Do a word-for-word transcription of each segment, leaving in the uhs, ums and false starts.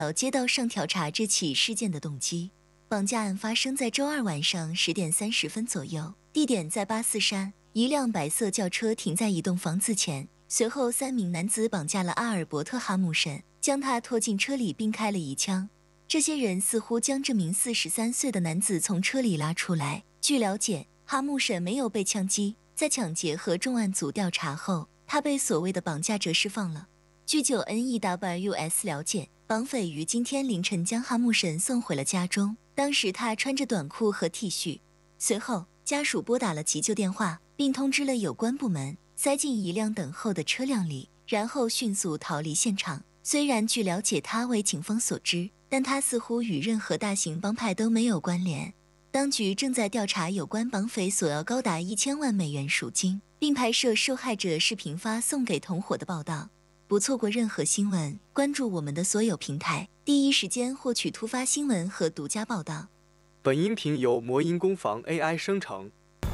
街道上调查这起事件的动机。绑架案发生在周二晚上十点三十分左右，地点在巴斯山，一辆白色轿车停在一栋房子前。随后，三名男子绑架了阿尔伯特·哈姆什，将他拖进车里并开了一枪。这些人似乎将这名四十三岁的男子从车里拉出来。据了解，哈姆什没有被枪击，在抢劫和重案组调查后，他被所谓的绑架者释放了。据九 N E W S 了解，绑匪于今天凌晨将哈姆什送回了家中，当时他穿着短裤和 T 恤。随后，家属拨打了急救电话，并通知了有关部门，塞进一辆等候的车辆里，然后迅速逃离现场。虽然据了解他为警方所知，但他似乎与任何大型帮派都没有关联。当局正在调查有关绑匪索要高达一千万美元赎金，并拍摄受害者视频发送给同伙的报道。不错过任何新闻，关注我们的所有平台，第一时间获取突发新闻和独家报道。 本音频由魔音工坊 A I 生成。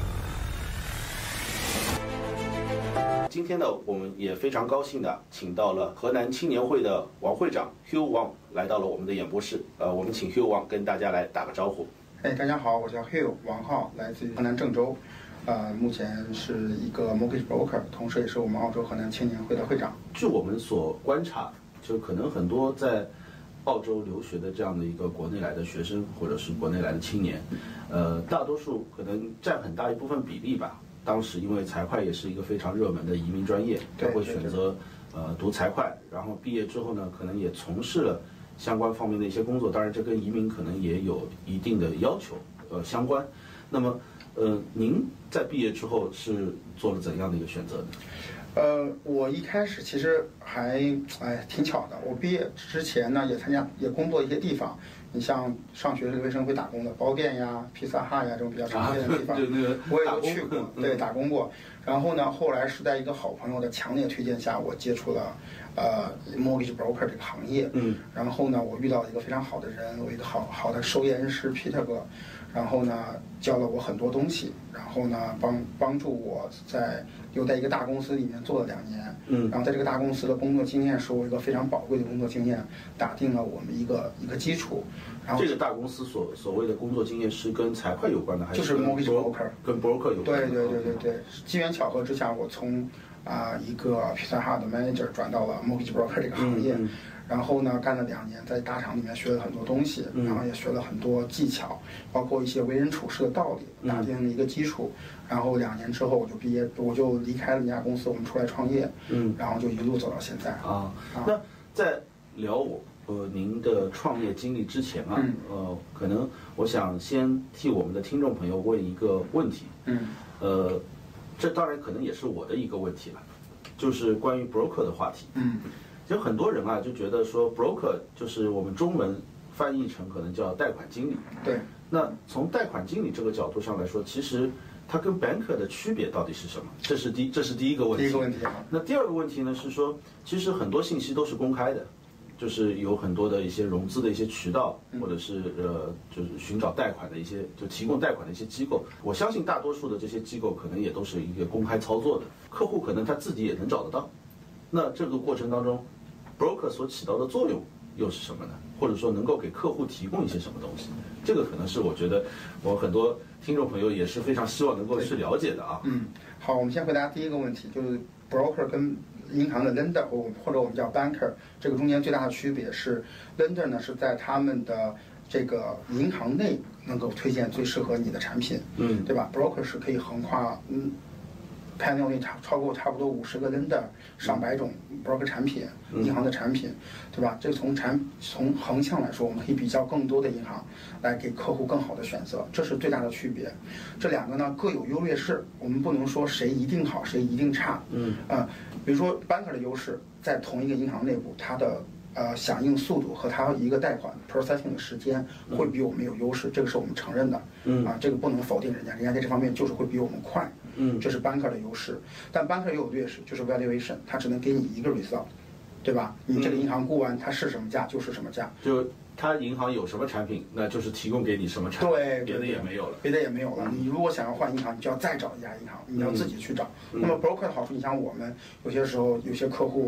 今天呢，我们也非常高兴的请到了河南青年会的王会长 Hugh Wang 来到了我们的演播室。呃，我们请 Hugh Wang 跟大家来打个招呼。 哎，大家好，我叫 Hugh 王浩，来自于河南郑州。呃，目前是一个 mortgage broker， 同时也是我们澳洲河南青年会的会长。 据我们所观察，就可能很多在澳洲留学的这样的一个国内来的学生，或者是国内来的青年，呃，大多数可能占很大一部分比例吧。当时因为财会也是一个非常热门的移民专业，他会选择呃读财会，然后毕业之后呢，可能也从事了相关方面的一些工作。当然，这跟移民可能也有一定的要求，呃，相关。那么，呃，您在毕业之后是做了怎样的一个选择呢？ 呃，我一开始其实还哎挺巧的，我毕业之前呢也参加也工作一些地方。你像上学留学生会打工的包店呀、披萨哈呀这种比较常见的地方， 啊、那个我也都去过，对，打工过。然后呢，后来是在一个好朋友的强烈推荐下，我接触了呃 mortgage broker 这个行业。嗯。然后呢，我遇到了一个非常好的人，我一个好好的收研师 Peter 哥，然后呢教了我很多东西，然后呢帮帮助我在留在一个大公司里面做了两年。嗯。然后在这个大公司的工作经验是我一个非常宝贵的工作经验，打定了我们一个一个基础。然后这个大公司所所谓的工作经验是跟财会有关的，还是就是 mortgage broker 跟 broker 有关的？ 对对对对对，机缘巧合之下，我从啊、呃、一个 Pizza Hut 的 manager 转到了 mortgage broker 这个行业，嗯、然后呢干了两年，在大厂里面学了很多东西，嗯、然后也学了很多技巧，包括一些为人处事的道理，打定了一个基础。嗯、然后两年之后我就毕业，我就离开了那家公司，我们出来创业，嗯，然后就一路走到现在啊。啊那在聊我。呃，您的创业经历之前啊，嗯、呃，可能我想先替我们的听众朋友问一个问题，嗯，呃，这当然可能也是我的一个问题了，就是关于 broker 的话题，嗯，就很多人啊就觉得说 broker 就是我们中文翻译成可能叫贷款经理， 对， 那从贷款经理这个角度上来说，其实它跟 banker 的区别到底是什么？这是第这是第一个问题。 第一个问题啊。 那第二个问题呢是说，其实很多信息都是公开的。就是有很多的一些融资的一些渠道，或者是呃，就是寻找贷款的一些，就提供贷款的一些机构。我相信大多数的这些机构可能也都是一个公开操作的，客户可能他自己也能找得到。那这个过程当中 ，broker 所起到的作用又是什么呢？或者说能够给客户提供一些什么东西？这个可能是我觉得我很多听众朋友也是非常希望能够去了解的啊。 嗯，好，我们先回答第一个问题，就是 broker 跟银行的 lender 或者我们叫 banker， 这个中间最大的区别是 lender 呢是在他们的这个银行内能够推荐最适合你的产品，嗯，对吧 ？broker 是可以横跨嗯 panel 内超超过差不多五十个 lender， 上百种 broker 产品，银行的产品，对吧？这个从产从横向来说，我们可以比较更多的银行，来给客户更好的选择，这是最大的区别。这两个呢各有优劣势，我们不能说谁一定好，谁一定差。嗯，呃，比如说 banker 的优势，在同一个银行内部，它的呃响应速度和它一个贷款 processing 的时间会比我们有优势，这个是我们承认的。嗯，啊，这个不能否定人家，人家在这方面就是会比我们快。嗯，这是 banker 的优势，但 banker 也有劣势，就是 valuation， 它只能给你一个 result， 对吧？你这个银行估完，它是什么价就是什么价。 就它银行有什么产品，那就是提供给你什么产品， 对， 别的也没有了， 别的也没有了。你如果想要换银行，你就要再找一家银行，你要自己去找。嗯、那么 broker 的好处，你像我们有些时候有些客户，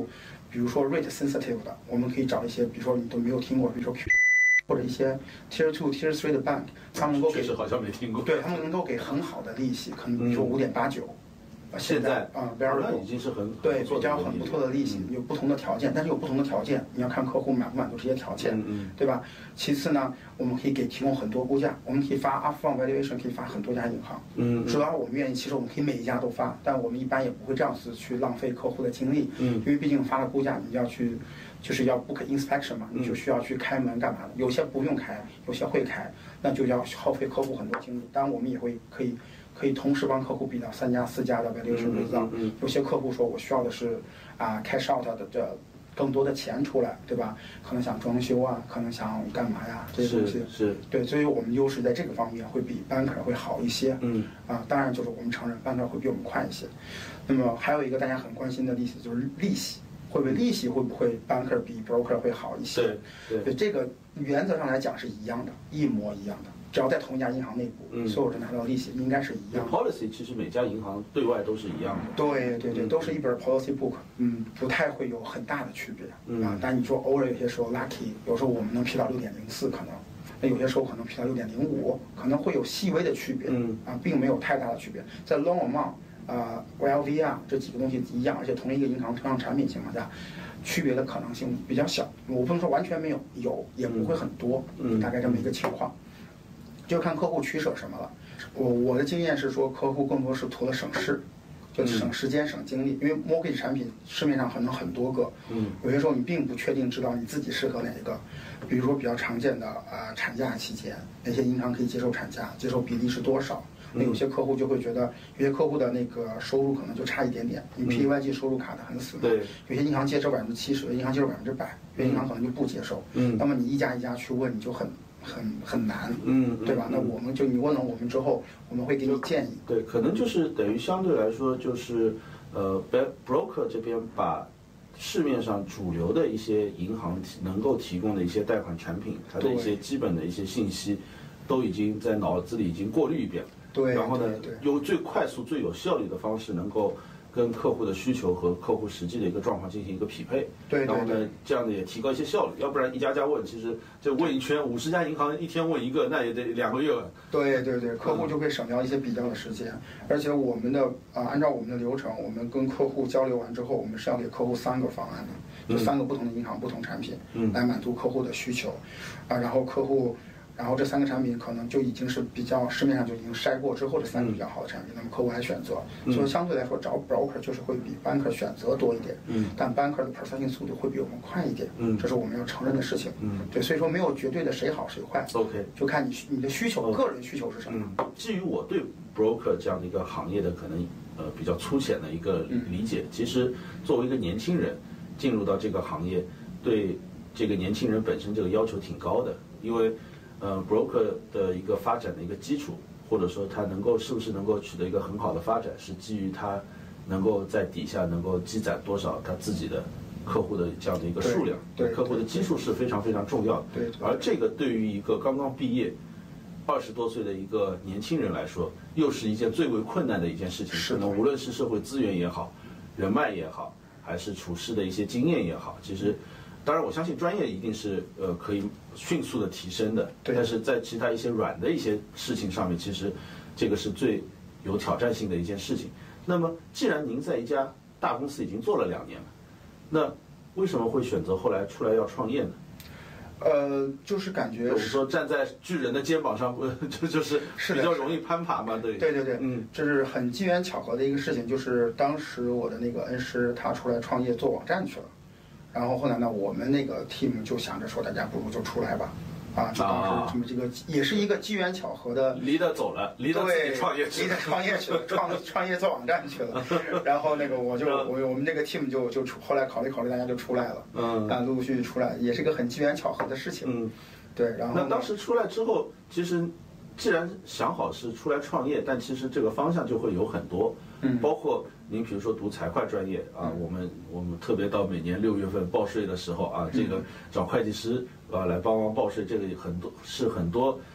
比如说 rate sensitive 的，我们可以找一些，比如说你都没有听过，比如说 Q 或者一些 tier two tier three 的 bank， 他们能够给， 确实好像没听过， 对他们能够给很好的利息，可能比如说五点八九。 现在啊 ，variable 已经是很对比较很不错的利息，有不同的条件，但是有不同的条件，你要看客户满不满足这些条件， 嗯对吧？其次呢，我们可以给提供很多估价，我们可以发 upfront valuation， 可以发很多家银行， 嗯， 只要我们愿意，其实我们可以每一家都发，但我们一般也不会这样子去浪费客户的精力， 嗯， 因为毕竟发了估价，你要去就是要 book inspection 嘛，你就需要去开门干嘛的，有些不用开，有些会开，那就要耗费客户很多精力。当然，我们也会可以。可以同时帮客户比到三家、四家的 valuation result。有些客户说我需要的是啊 cash out 的这更多的钱出来，对吧？可能想装修啊，可能想干嘛呀？这些东西是对，所以我们优势在这个方面会比 banker 会好一些。 嗯啊，当然就是我们承认 banker 会比我们快一些。那么还有一个大家很关心的例子就是利息，会不会利息会不会 banker 比 broker 会好一些？ 对对， 这个原则上来讲是一样的，一模一样的。只要在同一家银行内部， 嗯、 所有人拿到的利息应该是一样的。 policy 其实每家银行对外都是一样的。 对对对，都是一本 policy book， 嗯，不太会有很大的区别、 嗯、 啊。但你说偶尔有些时候 lucky， 有时候我们能批到六点零四，可能，那有些时候可能批到六点零五，可能会有细微的区别， 嗯啊，并没有太大的区别。在 loan amount 啊 L V 啊这几个东西一样，而且同一个银行同样产品情况下。区别的可能性比较小，我不能说完全没有，有也不会很多， 嗯， 大概这么一个情况，就看客户取舍什么了。我我的经验是说，客户更多是图了省事，就省时间、省精力，因为 mortgage 产品市面上可能很多个， 嗯， 有些时候你并不确定知道你自己适合哪一个，比如说比较常见的啊、呃、产假期间，哪些银行可以接受产假，接受比例是多少。那有些客户就会觉得，有些客户的那个收入可能就差一点点，你 P A Y G 收入卡得很死嘛。 对。 有些银行接受百分之七十，有些银行接受百分之百，有些银行可能就不接受。 嗯。 那么你一家一家去问，你就很很很难。 嗯。 对吧？那我们就你问了我们之后，我们会给你建议。 对，可能就是等于相对来说就是，呃 ，broker 这边把市面上主流的一些银行能够提供的一些贷款产品，它的一些基本的一些信息，都已经在脑子里已经过滤一遍了。 对， 然后呢， 对对用最快速、最有效率的方式，能够跟客户的需求和客户实际的一个状况进行一个匹配。 对， 然后呢，这样的也提高一些效率。要不然一家家问，其实这问一圈，五十家银行一天问一个，那也得两个月了。 对对对，客户就会省掉一些比较的时间。而且我们的啊，按照我们的流程，我们跟客户交流完之后，我们是要给客户三个方案的，就三个不同的银行、不同产品， 嗯， 来满足客户的需求。啊，然后客户。然后这三个产品可能就已经是比较市面上就已经筛过之后的三个比较好的产品，那么客户来选择，所以相对来说找 broker 就是会比 banker 选择多一点， 嗯， 但 banker 的 processing 速度会比我们快一点， 嗯， 这是我们要承认的事情， 嗯， 对，所以说没有绝对的谁好谁坏 ，OK， 就看你你的需求，个人需求是什么。 嗯，至于我对 broker 这样的一个行业的可能呃比较粗浅的一个理解，其实作为一个年轻人进入到这个行业，对这个年轻人本身这个要求挺高的，因为。呃 ，broker 的一个发展的一个基础，或者说他能够是不是能够取得一个很好的发展，是基于他能够在底下能够积攒多少他自己的客户的这样的一个数量， 对， 客户的基数是非常非常重要的。 对， 而这个对于一个刚刚毕业、二十多岁的一个年轻人来说，又是一件最为困难的一件事情。可能无论是社会资源也好，人脉也好，还是处事的一些经验也好，其实。当然，我相信专业一定是呃可以迅速的提升的，但是在其他一些软的一些事情上面，其实这个是最有挑战性的一件事情。那么，既然您在一家大公司已经做了两年了，那为什么会选择后来出来要创业呢？ 呃，就是感觉我们说站在巨人的肩膀上，不就就是比较容易攀爬嘛？对， 对对对， 嗯， 这是很机缘巧合的一个事情，就是当时我的那个恩师他出来创业做网站去了。然后后来呢，我们那个 team 就想着说，大家不如就出来吧，啊，就当时这么这个也是一个机缘巧合的， 离得走了，离得自己创业去了， 离得创业去了，创创业做网站去了。然后那个我就我我们这个 team 就就出，后来考虑考虑，大家就出来了， 嗯， 啊，陆陆续续出来，也是个很机缘巧合的事情， 嗯， 对。然后那当时出来之后，其实既然想好是出来创业，但其实这个方向就会有很多， 嗯， 包括。您比如说读财会专业啊，我们我们特别到每年六月份报税的时候啊，这个找会计师啊来帮忙报税，这个很多是很多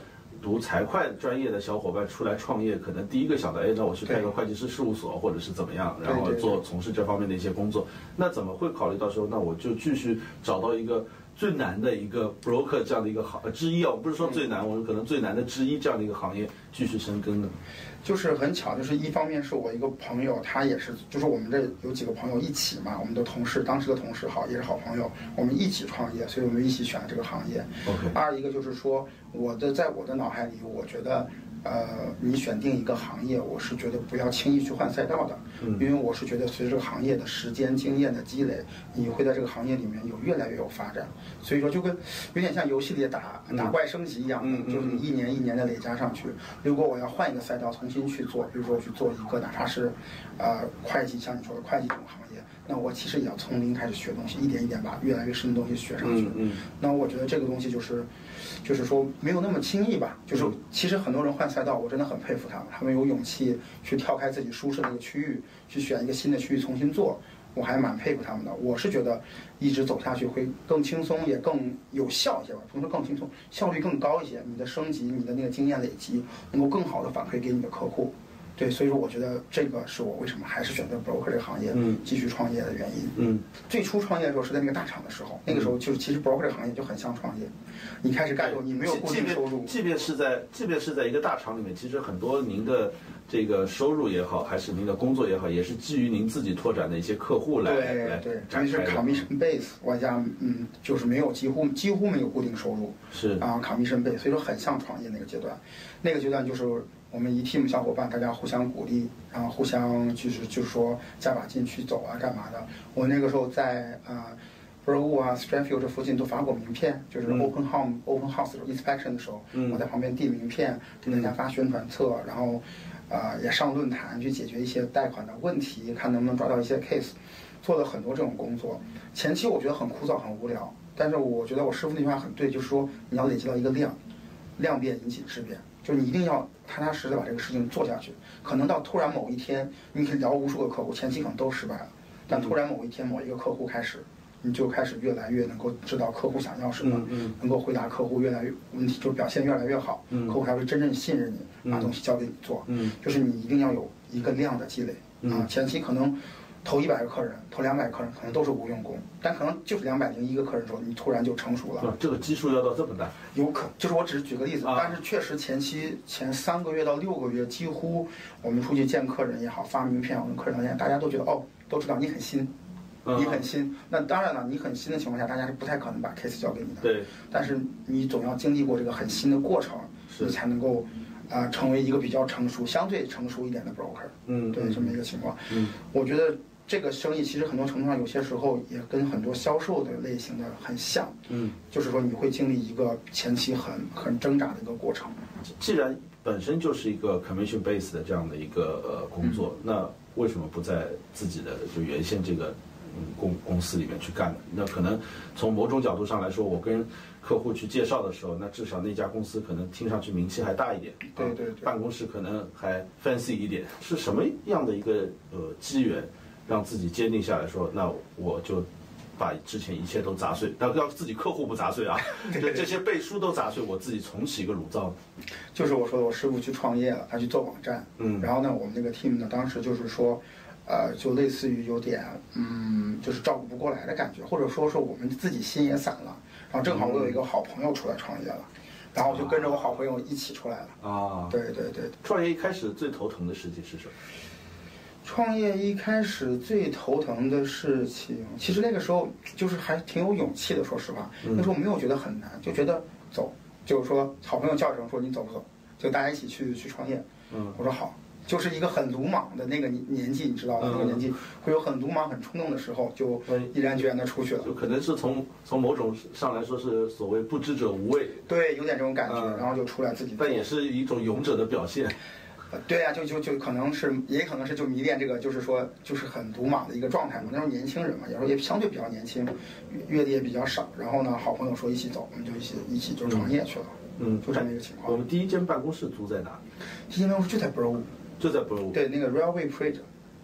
读财会专业的小伙伴出来创业，可能第一个想到，哎，那我去开个会计师事务所，或者是怎么样，然后做从事这方面的一些工作。那怎么会考虑到说，那我就继续找到一个最难的一个 broker 这样的一个行之一啊？我不是说最难，我们可能最难的之一这样的一个行业继续深耕呢？ 就是很巧，就是一方面是我一个朋友，他也是，就是我们这有几个朋友一起嘛，我们的同事，当时的同事好，也是好朋友，我们一起创业，所以我们一起选了这个行业。 OK。 二一个就是说，我的在我的脑海里，我觉得。呃，你选定一个行业，我是觉得不要轻易去换赛道的，嗯，因为我是觉得随着这个行业的时间经验的积累，你会在这个行业里面有越来越有发展。所以说，就跟有点像游戏里打打怪升级一样， 嗯， 就是你一年一年的累加上去。如果我要换一个赛道重新去做，比如说去做一个哪怕是呃会计，像你说的会计这种行业，那我其实也要从零开始学东西，一点一点把越来越深的东西学上去。 嗯， 那我觉得这个东西就是。就是说没有那么轻易吧，就是其实很多人换赛道，我真的很佩服他们，他们有勇气去跳开自己舒适的一个区域，去选一个新的区域重新做，我还蛮佩服他们的。我是觉得一直走下去会更轻松，也更有效一些吧，不能说更轻松，效率更高一些，你的升级，你的那个经验累积，能够更好的反馈给你的客户。对，所以说我觉得这个是我为什么还是选择 broker 这个行业继续创业的原因。 嗯， 最初创业的时候是在那个大厂的时候，那个时候就是其实 broker 这个行业就很像创业，你开始干之后你没有固定收入， 即便是在即便是在一个大厂里面，其实很多您的这个收入也好，还是您的工作也好，也是基于您自己拓展的一些客户来来对对，因为是 commission base， 外加嗯就是没有几乎几乎没有固定收入， 是啊 commission base， 所以说很像创业那个阶段，那个阶段就是。我们一 team 小伙伴，大家互相鼓励，然后互相就是就是说加把劲去走啊，干嘛的？我那个时候在啊 Burwood 啊 Stratfield 这附近都发过名片，就是 Open Home、嗯、Open House inspection 的时候，嗯、我在旁边递名片，给大家发宣传册，然后啊、呃、也上论坛去解决一些贷款的问题，看能不能抓到一些 case， 做了很多这种工作。前期我觉得很枯燥很无聊，但是我觉得我师傅那句话很对，就是说你要累积到一个量，量变引起质变。就是你一定要踏踏实实的把这个事情做下去，可能到突然某一天，你可以聊无数个客户，前期可能都失败了，但突然某一天某一个客户开始，你就开始越来越能够知道客户想要什么， 嗯嗯、 能够回答客户越来越问题，就表现越来越好， 嗯、 客户才会真正信任你，把东西交给你做。 嗯、 就是你一定要有一个量的积累、 嗯、 啊，前期可能。投一百个客人，投两百个客人，可能都是无用功，但可能就是两百零一个客人的时候，你突然就成熟了。 啊、这个基数要到这么大？ 有可，就是我只是举个例子， 啊、 但是确实前期前三个月到六个月，几乎我们出去见客人也好，发名片，我们客人聊天，大家都觉得哦，都知道你很新， 嗯、 你很新。那当然了，你很新的情况下，大家是不太可能把 case 交给你的。 对。 但是你总要经历过这个很新的过程，你才能够。啊、呃，成为一个比较成熟、相对成熟一点的 broker， 嗯， 对，这么一个情况。 嗯， 我觉得这个生意其实很多程度上，有些时候也跟很多销售的类型的很像。 嗯， 就是说你会经历一个前期很很挣扎的一个过程。 既然本身就是一个 commission base 的这样的一个呃工作，嗯、那为什么不在自己的就原先这个嗯公公司里面去干呢？那可能从某种角度上来说，我跟客户去介绍的时候，那至少那家公司可能听上去名气还大一点， 对对对， 办公室可能还 fancy 一点，是什么样的一个呃机缘，让自己坚定下来说，那我就把之前一切都砸碎，但要自己客户不砸碎啊，就这些背书都砸碎，我自己重启一个炉灶。 就是我说的，我师傅去创业了，他去做网站， 嗯， 然后呢，我们那个 team 呢，当时就是说。呃，就类似于有点，嗯，就是照顾不过来的感觉，或者说是我们自己心也散了。然后正好我有一个好朋友出来创业了，然后我就跟着我好朋友一起出来了。 啊， 对对对。 创业一开始最头疼的事情是什么？ 创业一开始最头疼的事情，其实那个时候就是还挺有勇气的，说实话， 嗯、 那时候没有觉得很难，就觉得走，就是说好朋友叫一声说你走不走，就大家一起去去创业。 嗯， 我说好。就是一个很鲁莽的那个年纪，你知道的，那个年纪会有很鲁莽、很冲动的时候，就毅然决然的出去了。 就可能是从从某种上来说是所谓不知者无畏， 对，有点这种感觉，嗯、然后就出来自己。 但也是一种勇者的表现。 对呀、啊，就就就可能是，也可能是就迷恋这个，就是说，就是很鲁莽的一个状态嘛。那时候年轻人嘛，有时候也相对比较年轻，阅历也比较少。然后呢，好朋友说一起走，我们就一起一起就创业去了。 嗯， 就这么一个情况。 我们第一间办公室租在哪里？ 第一间办公室就在 Burwood。 就在 Burwood， 对，那个 Railway Bridge，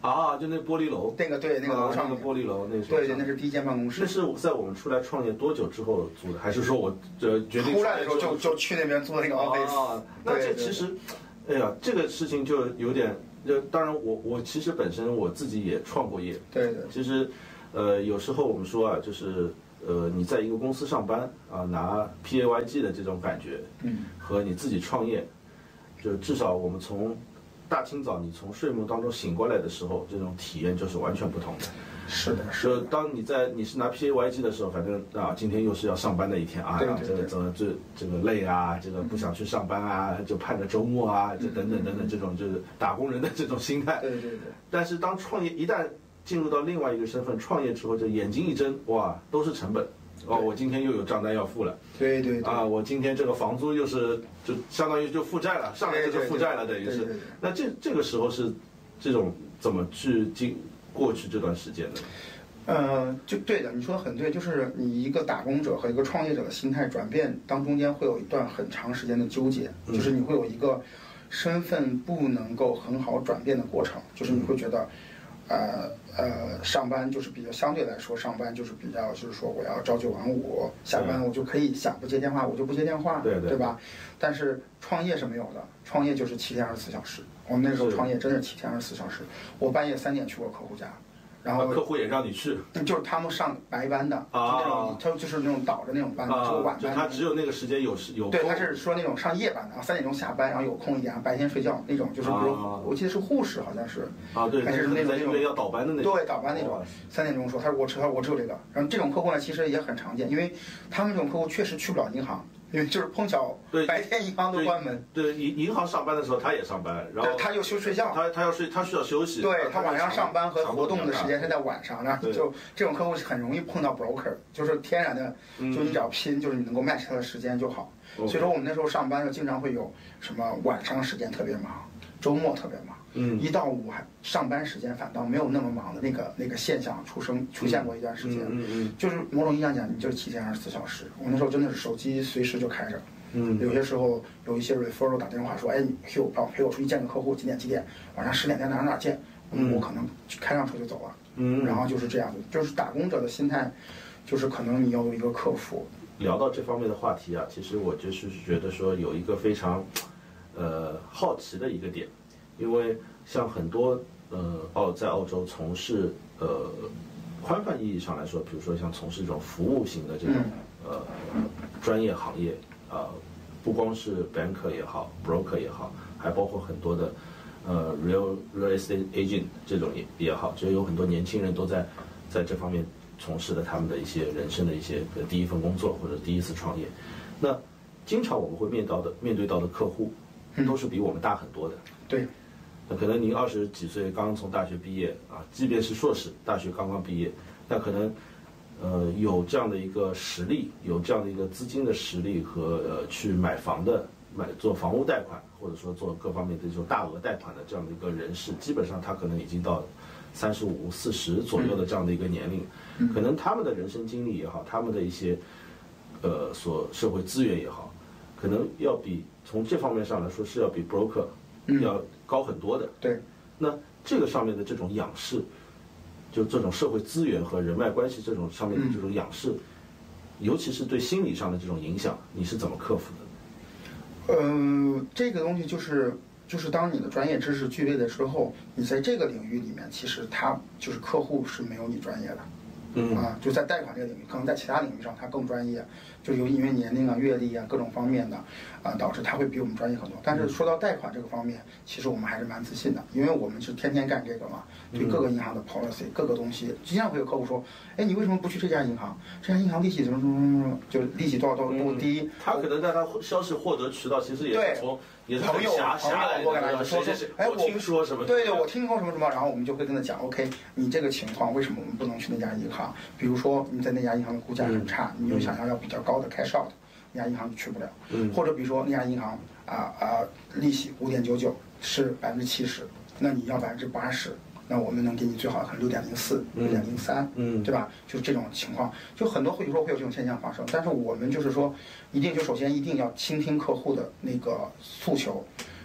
啊，就那玻璃楼， 那个对那个楼上、 啊、那个玻璃楼，那是对对，那是第一间办公室。 那是在我们出来创业多久之后租的，还是说我这决定出来的时候就就去那边租的那个 office？、 啊、那这其实，哎呀，这个事情就有点，就当然我我其实本身我自己也创过业， 对对， 其实，呃，有时候我们说啊，就是呃，你在一个公司上班啊，拿 P A Y G 的这种感觉， 嗯， 和你自己创业，就至少我们从大清早你从睡梦当中醒过来的时候，这种体验就是完全不同的。 是的，是的。就当你在你是拿 P A Y G 的时候，反正啊，今天又是要上班的一天啊， 对对对这个这这这个累啊，这个不想去上班啊，就盼着周末啊，这等等等等，这种就是打工人的这种心态。 对对对。 但是当创业一旦进入到另外一个身份，创业之后，就眼睛一睁，哇，都是成本。哦，我今天又有账单要付了。 对对对。 啊，我今天这个房租又是就相当于就负债了，上来就是负债了，等于是。 对对对。 那这这个时候是这种怎么去经过去这段时间的？ 呃，就对的，你说的很对，就是你一个打工者和一个创业者的心态转变，当中间会有一段很长时间的纠结， 嗯、 就是你会有一个身份不能够很好转变的过程，就是你会觉得。呃呃，上班就是比较相对来说，上班就是比较就是说我要朝九晚五，下班我就可以想不接电话我就不接电话， 对 对, 对吧？但是创业是没有的，创业就是七天二十四小时。我们那时候创业真是七天二十四小时，我半夜三点去过客户家。然后客户也让你去， 就是他们上白班的，啊、就那种他就是那种倒着那种班， 啊、 就晚班。 他只有那个时间有有对，他是说那种上夜班的，三点钟下班，然后有空一点，白天睡觉那种，就是比如、啊、我记得是护士好像是啊，对， 还是那种那种要倒班的那种， 对，倒班那种，三点钟说，他说我知道我只有这个，然后这种客户呢其实也很常见，因为他们这种客户确实去不了银行。因为就是碰巧白天银行都关门， 对银银行上班的时候他也上班，然后他又休睡觉， 他他要睡，他需要休息， 对他晚上上班和活动的时间是在晚上，然后就这种客户很容易碰到 broker， 就是天然的，就你只要拼，就是你能够 match 他的时间就好。所以说我们那时候上班就经常会有什么晚上时间特别忙，周末特别忙。 嗯， 一到五还上班时间反倒没有那么忙的那个那个现象出生出现过一段时间， 嗯 嗯, 嗯， 就是某种意义上讲，你就是七天二十四小时。我那时候真的是手机随时就开着， 嗯， 有些时候有一些 referral 打电话说，哎，你陪我帮陪我出去见个客户，几点几点，晚上十点在哪哪见， 嗯， 我可能开上车就走了， 嗯， 然后就是这样子，就是打工者的心态，就是可能你要有一个克服。 聊到这方面的话题啊，其实我就是觉得说有一个非常，呃，好奇的一个点。因为像很多呃澳在澳洲从事呃宽泛意义上来说，比如说像从事这种服务型的这种呃专业行业啊、呃，不光是 banker 也好 ，broker 也好，还包括很多的呃 real real estate agent 这种也也好，就有很多年轻人都在在这方面从事了他们的一些人生的一些第一份工作或者第一次创业。那经常我们会面到的面对到的客户，都是比我们大很多的。 对。 那可能您二十几岁刚刚从大学毕业啊，即便是硕士，大学刚刚毕业，那可能呃有这样的一个实力，有这样的一个资金的实力和呃去买房的、买做房屋贷款，或者说做各方面的这种大额贷款的这样的一个人士，基本上他可能已经到三十五、四十左右的这样的一个年龄，可能他们的人生经历也好，他们的一些呃所社会资源也好，可能要比从这方面上来说是要比 broker 要高很多的。 对， 那这个上面的这种仰视，就这种社会资源和人脉关系这种上面的这种仰视，尤其是对心理上的这种影响，你是怎么克服的？呃，这个东西就是就是当你的专业知识具备了之后，你在这个领域里面，其实他就是客户是没有你专业的。 嗯啊，就在贷款这个领域，可能在其他领域上他更专业，就有因为年龄啊、阅历啊各种方面的，啊，导致他会比我们专业很多。但是说到贷款这个方面，其实我们还是蛮自信的，因为我们是天天干这个嘛，对各个银行的 policy、各个东西，经常会有客户说，哎，你为什么不去这家银行？这家银行利息怎么怎么怎么，就利息多少多多低？ 他可能在他消息获得渠道其实也是从也是朋友狭朋友，我跟他说说，哎，我听说什么？ 对对，我听说什么什么，然后我们就会跟他讲 ，OK， 你这个情况为什么我们不能去那家银行？比如说你在那家银行的估价很差，你又想要要比较高的 cash out， 那家银行就去不了。 嗯， 或者比如说那家银行啊啊，利息五点九九是百分之七十，那你要百分之八十，那我们能给你最好的可能六点零四、六点零三， 嗯， 对吧？就是这种情况，就很多会有时候会有这种现象发生。但是我们就是说，一定就首先一定要倾听客户的那个诉求。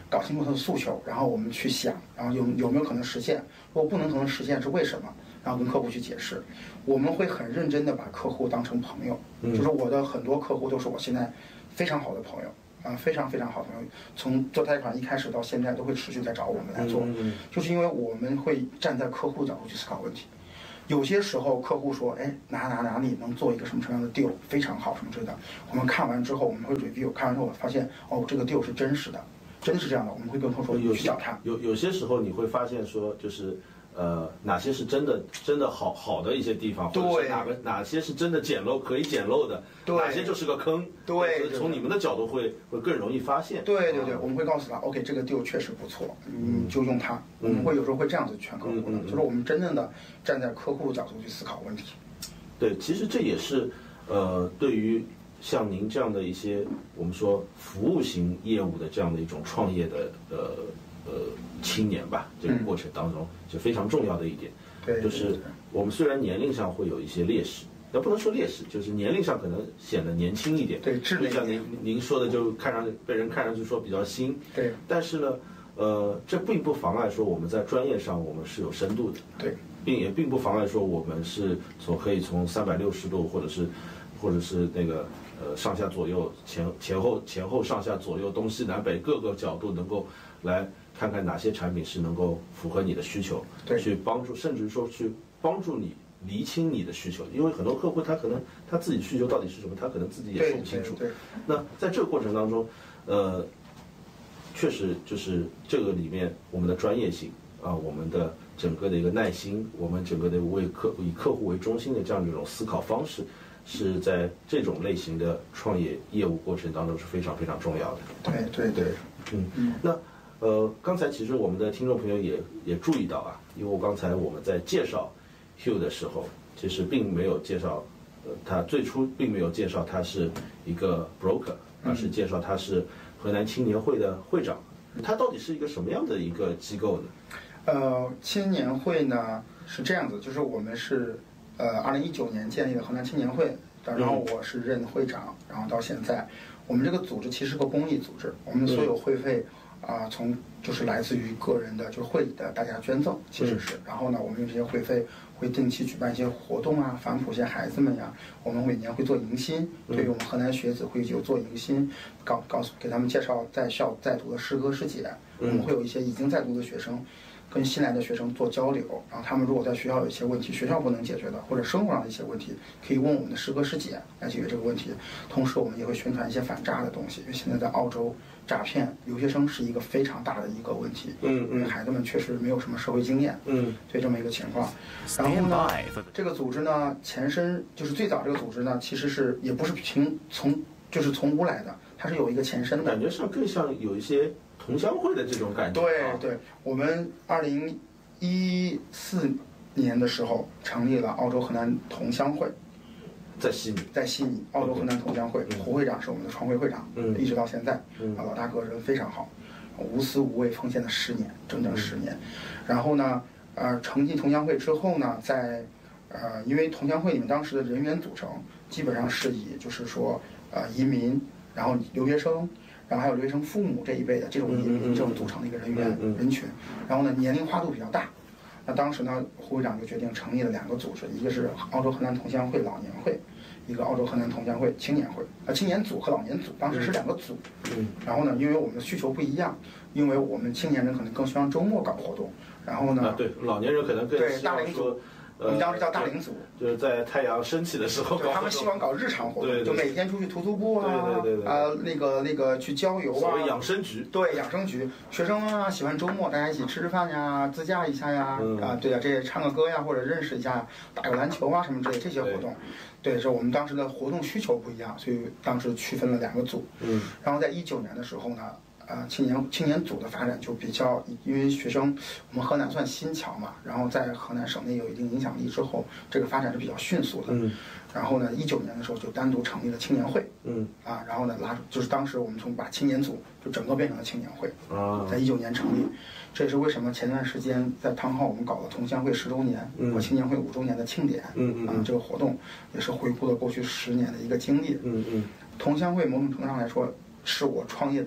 搞清楚他的诉求，然后我们去想，然后有有没有可能实现，如果不能可能实现是为什么，然后跟客户去解释。我们会很认真的把客户当成朋友，就是我的很多客户都是我现在非常好的朋友啊，非常非常好的朋友，从做贷款一开始到现在都会持续在找我们来做，就是因为我们会站在客户角度去思考问题。有些时候客户说，哎，哪哪哪里能做一个什么什么样的 deal 非常好什么之类的，我们看完之后我们会 review， 看完之后发现，哦，这个 deal 是真实的，真的是这样的，我们会跟客户说去找他。 有有些时候你会发现说，就是呃哪些是真的真的好好的一些地方，或者是哪个哪些是真的捡漏可以捡漏的，哪些就是个坑， 对， 从你们的角度会会更容易发现。 对对对，我们会告诉他 ，OK， 这个 deal 确实不错，嗯，就用它。我们会有时候会这样子劝客户的，就是我们真正的站在客户角度去思考问题。 对，其实这也是呃对于像您这样的一些我们说服务型业务的这样的一种创业的呃呃青年吧，这个过程当中就非常重要的一点， 对， 就是我们虽然年龄上会有一些劣势，也不能说劣势，就是年龄上可能显得年轻一点， 对，智能一点。 像您您说的，就看上被人看上去说比较新， 对， 但是呢，呃，这并不妨碍说我们在专业上我们是有深度的， 对， 并也并不妨碍说我们是从可以从三百六十度或者是或者是那个呃上下左右前前后前后上下左右东西南北各个角度能够来看看哪些产品是能够符合你的需求， 对， 去帮助甚至说去帮助你厘清你的需求，因为很多客户他可能他自己需求到底是什么，他可能自己也说不清楚。 对对对， 那在这个过程当中，呃，确实就是这个里面我们的专业性啊，我们的整个的一个耐心，我们整个的为客以客户为中心的这样的一种思考方式，是在这种类型的创业业务过程当中是非常非常重要的。 对对对， 嗯嗯，那。呃，刚才其实我们的听众朋友也也注意到啊，因为我刚才我们在介绍 Hugh 的时候，其实并没有介绍，呃，他最初并没有介绍他是一个 broker， 而是介绍他是河南青年会的会长。他到底是一个什么样的一个机构呢？ 呃，青年会呢是这样子，就是我们是呃二零一九年建立的河南青年会，然后我是任会长，然后到现在，我们这个组织其实是个公益组织，我们所有会费。啊、呃，从就是来自于个人的，就是会里的大家捐赠，其实是。嗯、然后呢，我们用这些会费会定期举办一些活动啊，反哺一些孩子们呀。我们每年会做迎新，对于我们河南学子会有做迎新，告告诉给他们介绍在校在读的师哥师姐。嗯、我们会有一些已经在读的学生，跟新来的学生做交流。然后他们如果在学校有一些问题，学校不能解决的，或者生活上的一些问题，可以问我们的师哥师姐来解决这个问题。同时，我们也会宣传一些反诈的东西，因为现在在澳洲。诈骗留学生是一个非常大的一个问题，嗯，因为孩子们确实没有什么社会经验，嗯，对这么一个情况。然后呢，这个组织呢前身就是最早这个组织呢，其实是也不是凭从就是从无来的，它是有一个前身的， 感觉上更像有一些同乡会的这种感觉。 对对，我们二零一四年的时候成立了澳洲河南同乡会。 在悉尼， 在悉尼，澳洲河南同乡会，胡会长是我们的创会会长，嗯，一直到现在，啊，老大哥人非常好，无私无畏奉献了十年，整整十年。然后呢，呃，成立同乡会之后呢，在呃，因为同乡会里面当时的人员组成基本上是以就是说呃移民，然后留学生，然后还有留学生父母这一辈的这种移民这种组成的一个人员人群，然后呢年龄跨度比较大。那当时呢，胡会长就决定成立了两个组织，一个是澳洲河南同乡会老年会，一个澳洲河南同乡会青年会。啊，青年组和老年组当时是两个组。嗯。然后呢，因为我们的需求不一样，因为我们青年人可能更希望周末搞活动，然后呢， 啊、对，老年人可能更对大龄组。我们当时叫大龄组， 就是在太阳升起的时候搞， 他们希望搞日常活动， 对对对， 就每天出去徒徒步啊， 对对对对啊那个那个去郊游啊， 所谓养生局， 对养生局，学生啊喜欢周末大家一起吃吃饭呀，自驾一下呀，嗯、啊对呀，这些唱个歌呀，或者认识一下，打个篮球啊什么之类这些活动，对，是我们当时的活动需求不一样，所以当时区分了两个组，嗯，然后在一九年的时候呢。呃，青年青年组的发展就比较，因为学生我们河南算新侨嘛，然后在河南省内有一定影响力之后，这个发展是比较迅速的。嗯。然后呢，一九年的时候就单独成立了青年会。嗯。啊，然后呢拉就是当时我们从把青年组就整个变成了青年会。啊。在一九年成立，这也是为什么前段时间在汤浩我们搞了同乡会十周年和青年会五周年的庆典。嗯嗯。啊，这个活动也是回顾了过去十年的一个经历。嗯嗯。同乡会某种程度上来说，是我创业的。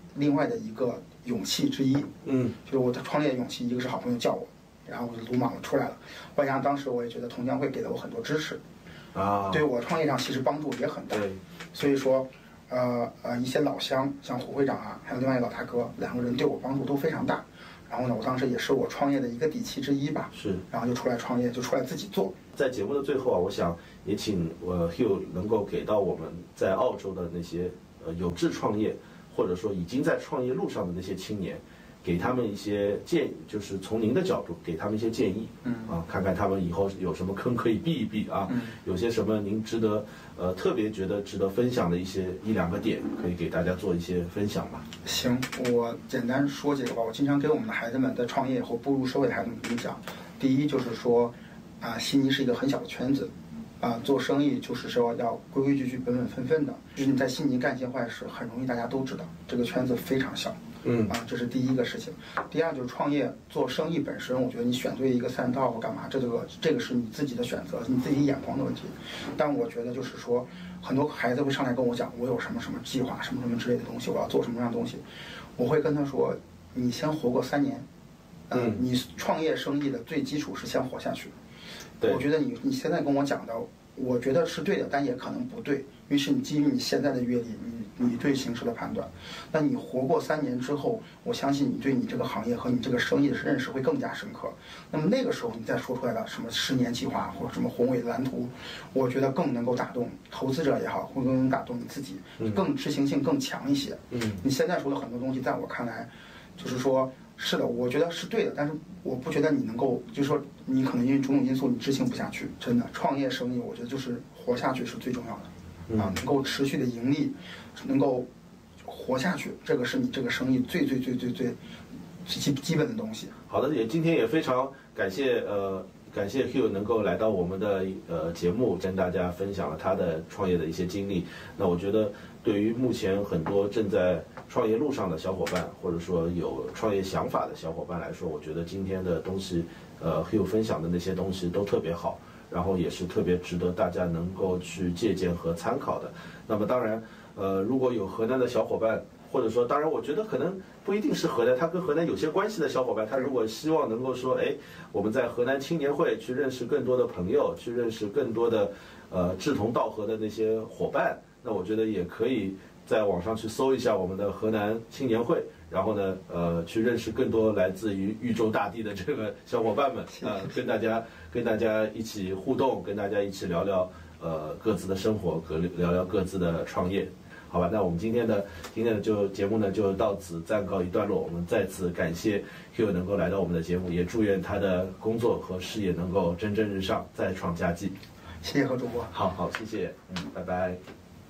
另外的一个勇气之一。 嗯， 就是我的创业勇气，一个是好朋友叫我，然后我就鲁莽的出来了。外加当时我也觉得同江会给了我很多支持， 啊， 对我创业上其实帮助也很大。 对， 所以说，呃呃，一些老乡，像胡会长啊，还有另外一个老大哥，两个人对我帮助都非常大。然后呢，我当时也是我创业的一个底气之一吧。 是， 然后就出来创业，就出来自己做。 在节目的最后啊，我想也请呃 Hugh 能够给到我们在澳洲的那些呃有志创业，或者说已经在创业路上的那些青年，给他们一些建议，就是从您的角度给他们一些建议， 嗯啊，看看他们以后有什么坑可以避一避啊， 嗯、 有些什么您值得呃特别觉得值得分享的一些一两个点，可以给大家做一些分享吧。 行，我简单说几个吧。我经常给我们的孩子们在创业或步入社会的孩子们跟你讲，第一就是说，啊，悉尼是一个很小的圈子。啊，做生意就是说要规规矩矩、本本分分的。就是你在悉尼干一些坏事，很容易大家都知道，这个圈子非常小。 嗯啊，这是第一个事情。第二就是创业做生意本身，我觉得你选对一个赛道或干嘛，这个这个是你自己的选择，你自己眼光的问题。但我觉得就是说，很多孩子会上来跟我讲，我有什么什么计划，什么什么之类的东西，我要做什么样的东西，我会跟他说，你先活过三年。嗯、呃，你创业生意的最基础是先活下去。我觉得你你现在跟我讲的，我觉得是对的，但也可能不对，因为是你基于你现在的阅历，你你对形势的判断。那你活过三年之后，我相信你对你这个行业和你这个生意的认识会更加深刻。那么那个时候你再说出来的什么十年计划或者什么宏伟的蓝图，我觉得更能够打动投资者也好，或更能打动你自己，更执行性更强一些。 嗯， 你现在说的很多东西，在我看来，就是说。是的，我觉得是对的，但是我不觉得你能够，就是说你可能因为种种因素你执行不下去。真的，创业生意我觉得就是活下去是最重要的，啊，能够持续的盈利，能够活下去，这个是你这个生意最最最最最基基本的东西。 好的，也今天也非常感谢呃。感谢 Hugh 能够来到我们的呃节目，跟大家分享了他的创业的一些经历。那我觉得，对于目前很多正在创业路上的小伙伴，或者说有创业想法的小伙伴来说，我觉得今天的东西，呃 Hugh 分享的那些东西都特别好，然后也是特别值得大家能够去借鉴和参考的。那么当然，呃，如果有河南的小伙伴，或者说，当然，我觉得可能不一定是河南，他跟河南有些关系的小伙伴，他如果希望能够说，哎，我们在河南青年会去认识更多的朋友，去认识更多的，呃，志同道合的那些伙伴，那我觉得也可以在网上去搜一下我们的河南青年会，然后呢，呃，去认识更多来自于豫州大地的这个小伙伴们，呃，跟大家跟大家一起互动，跟大家一起聊聊呃各自的生活，和聊聊各自的创业。好吧，那我们今天的今天的就节目呢就到此暂告一段落。我们再次感谢 Hugh 能够来到我们的节目，也祝愿他的工作和事业能够蒸蒸日上，再创佳绩。 谢谢何主播。 好好，谢谢，嗯，拜拜。